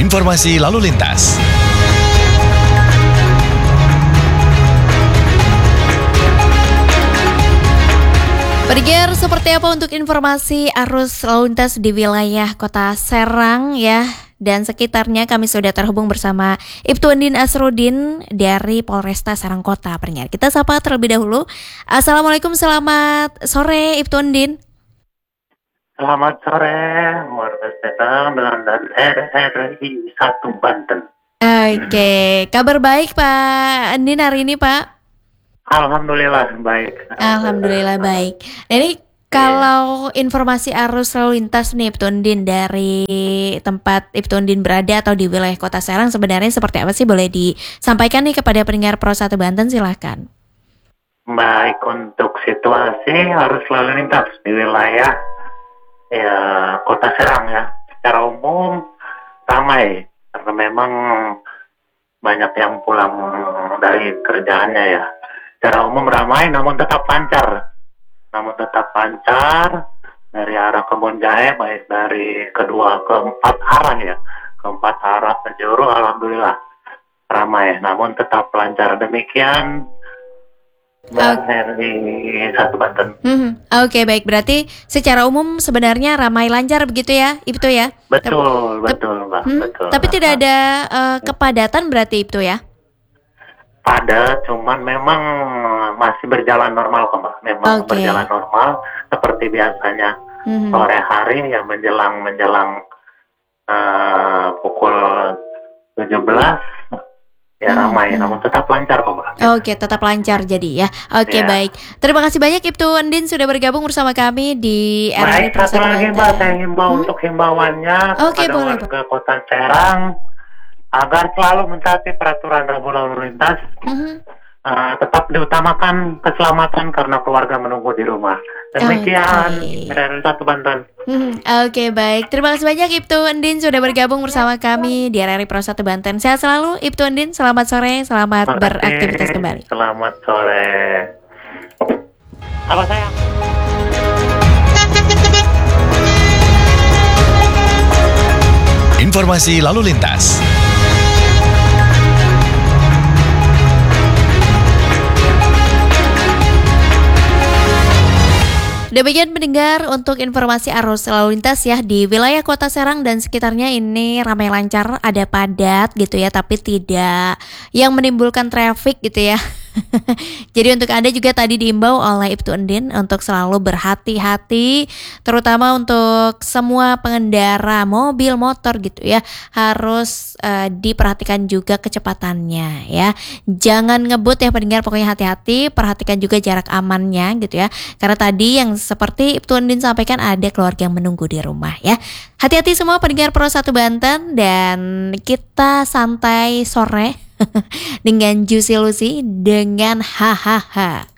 Informasi lalu lintas. Pendengar, seperti apa untuk informasi arus lalu lintas di wilayah Kota Serang ya dan sekitarnya? Kami sudah terhubung bersama Ibtu Endin Asrudin dari Polresta Serang Kota. Pendengar, kita sapa terlebih dahulu. Assalamualaikum, selamat sore Ibtu Endin. Selamat sore, warga Serang dan RRI 1 Banten. Oke, kabar baik Pak Endin hari ini Pak? Alhamdulillah baik. Alhamdulillah baik. Nah, ini kalau informasi arus lalu lintas nih Ibtu Endin dari tempat Ibtu Endin berada atau di wilayah Kota Serang sebenarnya seperti apa sih, boleh disampaikan nih kepada pendengar Pro 1 Banten, silahkan. Baik, untuk situasi arus lalu lintas di wilayah Kota Serang ya, secara umum ramai karena memang banyak yang pulang dari kerjaannya ya. Secara umum ramai namun tetap lancar. Dari arah Kebon Jahe, baik dari keempat arah ya. Keempat arah penjuru alhamdulillah ramai namun tetap lancar. Demikian dari 1 Banten. Oke, baik. Berarti secara umum sebenarnya ramai lancar begitu ya, Ibtu ya? Betul, Mbak. Betul. Tapi tidak ada kepadatan berarti Ibtu ya? Ada, cuman memang masih berjalan normal kok Mbak. Memang berjalan normal seperti biasanya. Sore hari ya menjelang pukul 17 ya ramai, namun tetap lancar kok Mbak. Oke, tetap lancar jadi ya. Oke, baik. Terima kasih banyak Ibtu Endin sudah bergabung bersama kami di RRI Pro 1 Banten. Baik, satu lagi Mbak, saya himbau untuk himbauannya kepada warga Kota Serang agar selalu mentaati peraturan lalu lintas. Tetap diutamakan keselamatan karena keluarga menunggu di rumah. Demikian RRI 1 Banten. Oke, baik. Terima kasih banyak Ibtu Endin sudah bergabung bersama kami di RRI Pro 1 Banten. Sehat selalu Ibtu Endin. Selamat sore, selamat beraktivitas kembali. Selamat sore. Apa sayang? Informasi lalu lintas. Demikian pendengar untuk informasi arus lalu lintas ya di wilayah Kota Serang dan sekitarnya ini ramai lancar, ada padat gitu ya, tapi tidak yang menimbulkan traffic gitu ya. Jadi untuk Anda juga tadi diimbau oleh Ibtu Endin untuk selalu berhati-hati, terutama untuk semua pengendara mobil, motor gitu ya, harus diperhatikan juga kecepatannya ya. Jangan ngebut ya pendengar, pokoknya hati-hati, perhatikan juga jarak amannya gitu ya. Karena tadi yang seperti Ibtu Endin sampaikan ada keluarga yang menunggu di rumah ya. Hati-hati semua pendengar Pro 1 Banten, dan kita santai sore dengan Juicy Lucy dengan hahaha.